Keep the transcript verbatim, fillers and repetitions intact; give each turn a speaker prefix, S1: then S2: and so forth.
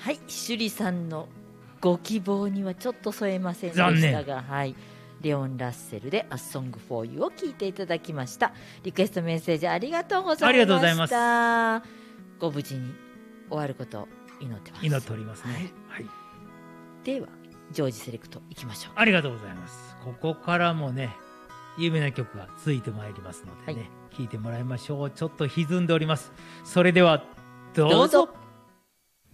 S1: はい、趣里さんのご希望にはちょっと添えませんでしたが、はい、レオン・ラッセルで A Song for You を聴いていただきました。リクエストメッセージありがとうございました。
S2: ありがとうございます。
S1: ご無事に終わることを祈ってます。
S2: 祈っておりますね、はいはい、
S1: ではジョージセレクトいきましょう。
S2: ありがとうございます。ここからもね有名な曲が続いてまいりますのでね、はい、聴いてもらいましょう。ちょっと歪んでおります。それではどうぞ。どうぞ。